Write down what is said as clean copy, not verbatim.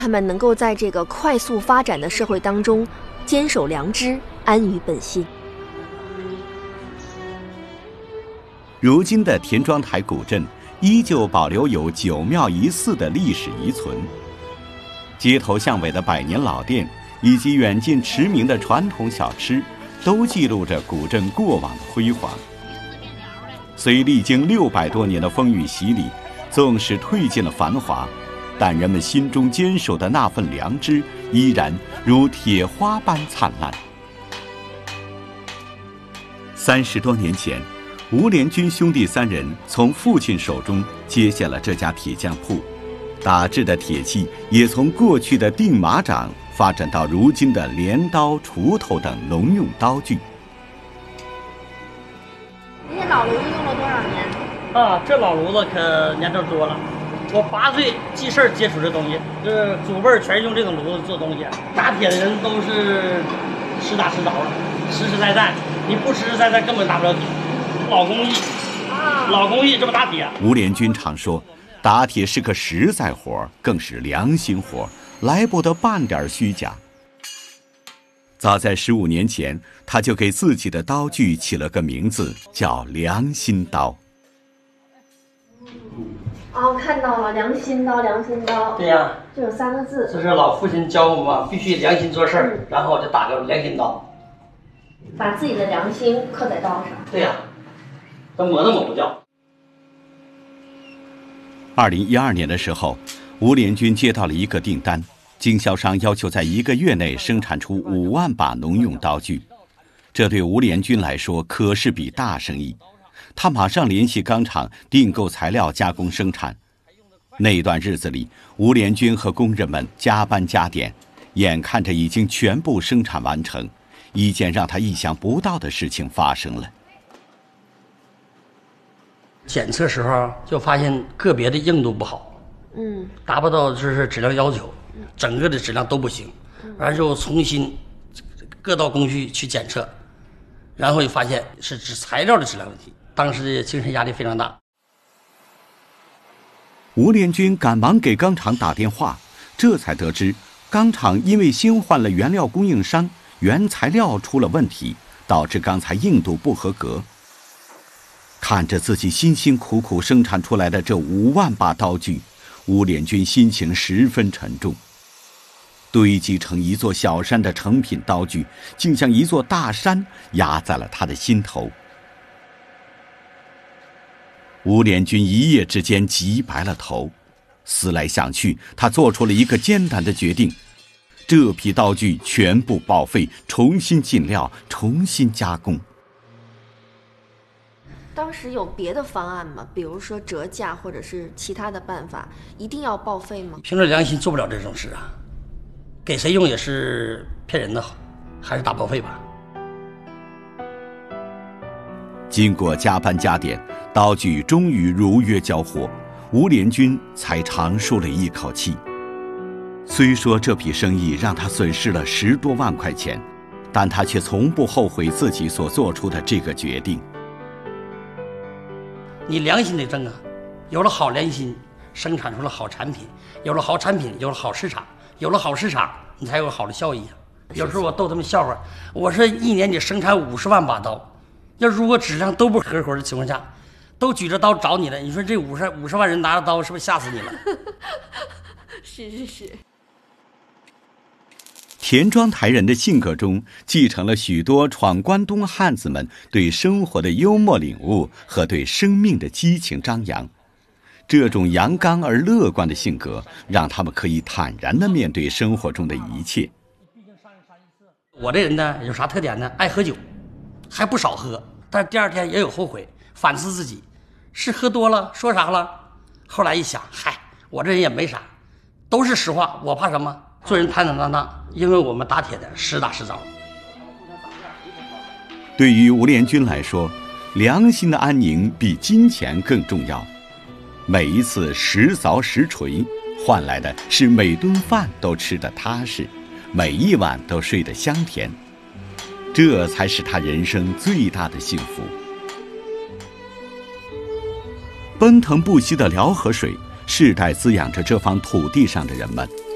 他们能够在这个快速发展的社会当中坚守良知，安于本心。 如今的田庄台古镇依旧保留有9庙1寺的历史遗存，街头巷尾的百年老店以及远近驰名的传统小吃，都记录着古镇过往的辉煌。虽历经600多年的风雨洗礼，纵使褪尽了繁华，但人们心中坚守的那份良知依然如铁花般灿烂。30多年前，吴连军兄弟3人从父亲手中接下了这家铁匠铺，打制的铁器也从过去的钉马掌发展到如今的镰刀、锄头等农用刀具。 这些老炉子用了多少年？ 这老炉子可年头多了。我8岁记事儿接触这东西，这祖辈儿全是用这种炉子做东西。打铁的人都是实打实着了，实实在在。你不实实在在根本打不了铁。老工艺，老工艺，这不打铁。 吴连军常说，打铁是个实在活，更是良心活，来不得半点虚假。早在15年前，他就给自己的刀具起了个名字，叫良心刀。 我看到了，良心刀，良心刀。 对呀， 这有3个字。 这是老父亲教我们必须良心做事儿，然后就打个良心刀， 把自己的良心刻在刀上。 对呀，这抹都抹不掉。 2012年的时候，吴连军接到了一个订单，经销商要求在1个月内生产出5万把农用刀具，这对吴连军来说可是笔大生意。他马上联系钢厂订购材料加工生产。那段日子里，吴连军和工人们加班加点，眼看着已经全部生产完成，一件让他意想不到的事情发生了。 检测时候就发现个别的硬度不好，达不到就是质量要求，整个的质量都不行，然后就重新各道工序去检测，然后就发现是指材料的质量问题。当时的精神压力非常大。 吴连军赶忙给钢厂打电话，这才得知钢厂因为新换了原料供应商，原材料出了问题，导致钢材硬度不合格。看着自己辛辛苦苦生产出来的这5万把刀具，吴连军心情十分沉重。堆积成一座小山的成品刀具，竟像一座大山压在了他的心头。吴连军一夜之间急白了头，思来想去，他做出了一个艰难的决定：这批刀具全部报废，重新进料，重新加工。 当时有别的方案吗？比如说折价或者是其他的办法？一定要报废吗？ 凭着良心做不了这种事啊，给谁用也是骗人的，还是打报废吧。 经过加班加点，刀具终于如约交货，吴连军才长舒了一口气。虽说这笔生意让他损失了10多万块钱，但他却从不后悔自己所做出的这个决定。 你良心得正啊，有了好良心，生产出了好产品，有了好产品，有了好市场，有了好市场，你才有好的效益啊。有时候我逗他们笑话，我说1年你生产50万把刀，要如果质量都不合格的情况下，都举着刀找你了，你说这50万人拿着刀是不是吓死你了？ 是。 田庄台人的性格中继承了许多闯关东汉子们对生活的幽默领悟和对生命的激情张扬。这种阳刚而乐观的性格，让他们可以坦然地面对生活中的一切。 我这人呢，有啥特点呢？爱喝酒，还不少喝，但第2天也有后悔，反思自己，是喝多了，说啥了？后来一想，嗨，我这人也没啥，都是实话，我怕什么？做人坦坦荡荡，因为我们打铁的实打实着。 对于吴连军来说，良心的安宁比金钱更重要。每一次实凿实锤，换来的是每顿饭都吃得踏实，每一晚都睡得香甜，这才是他人生最大的幸福。奔腾不息的辽河水世代滋养着这方土地上的人们。